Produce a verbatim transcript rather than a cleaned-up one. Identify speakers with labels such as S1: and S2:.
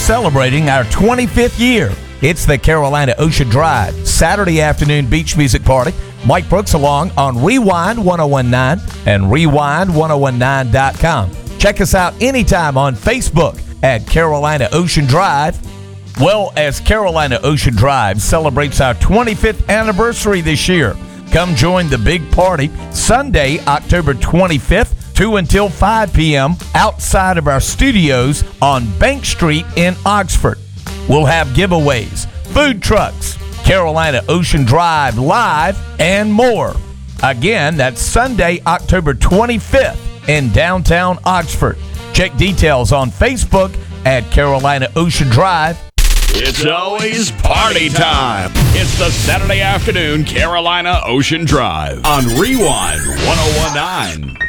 S1: celebrating our twenty-fifth year. It's the Carolina Ocean Drive Saturday afternoon beach music party. Mike Brooks along on Rewind ten nineteen and Rewind ten nineteen dot com. Check us out anytime on Facebook at Carolina Ocean Drive. Well, as Carolina Ocean Drive celebrates our twenty-fifth anniversary this year, come join the big party Sunday, October twenty-fifth, two until five p.m. outside of our studios on Bank Street in Oxford. We'll have giveaways, food trucks, Carolina Ocean Drive Live, and more. Again, that's Sunday, October twenty-fifth in downtown Oxford. Check details on Facebook at Carolina Ocean Drive.
S2: It's always party time. It's the Saturday afternoon Carolina Ocean Drive on Rewind ten nineteen.